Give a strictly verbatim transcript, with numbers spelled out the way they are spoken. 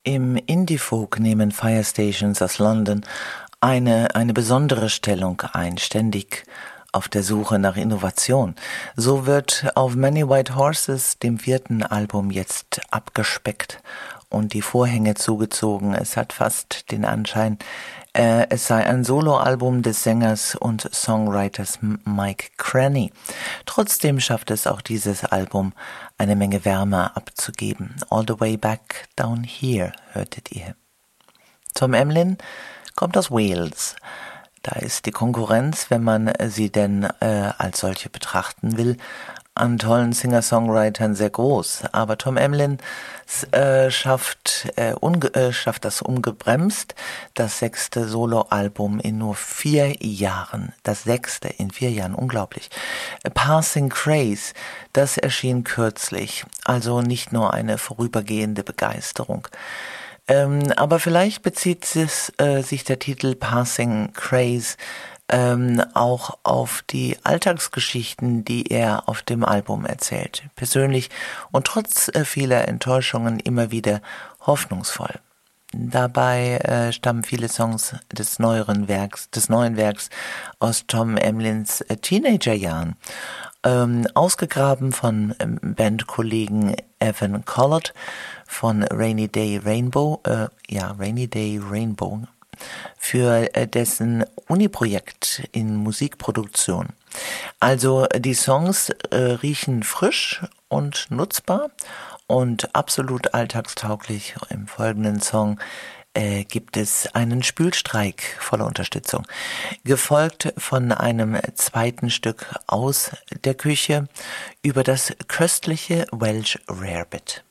Im Indie-Folk nehmen Fire Stations aus London eine, eine besondere Stellung ein, ständig auf der Suche nach Innovation. So wird auf Many White Horses, dem vierten Album, jetzt abgespeckt und die Vorhänge zugezogen. Es hat fast den Anschein, äh, es sei ein Soloalbum des Sängers und Songwriters Mike Cranny. Trotzdem schafft es auch dieses Album, eine Menge Wärme abzugeben. All the Way Back Down Here hörtet ihr. Tom Emlyn kommt aus Wales. Da ist die Konkurrenz, wenn man sie denn äh, als solche betrachten will, an tollen Singer-Songwritern sehr groß. Aber Tom Emlyn äh, schafft, äh, unge- äh, schafft das ungebremst, das sechste Soloalbum in nur vier Jahren. Das sechste in vier Jahren, unglaublich. Passing Craze, das erschien kürzlich, also nicht nur eine vorübergehende Begeisterung. Ähm, aber vielleicht bezieht sich, äh, sich der Titel Passing Craze ähm, auch auf die Alltagsgeschichten, die er auf dem Album erzählt. Persönlich und trotz äh, vieler Enttäuschungen immer wieder hoffnungsvoll. Dabei äh, stammen viele Songs des neueren Werks, des neuen Werks aus Tom Emlyns äh, Teenagerjahren. Ähm, ausgegraben von ähm, Bandkollegen Evan Collard von Rainy Day Rainbow, äh, ja, Rainy Day Rainbow, für äh, dessen Uni-Projekt in Musikproduktion. Also die Songs äh, riechen frisch und nutzbar und absolut alltagstauglich. Im folgenden Song äh, gibt es einen Spülstreik voller Unterstützung, gefolgt von einem zweiten Stück aus der Küche über das köstliche Welsh Rarebit.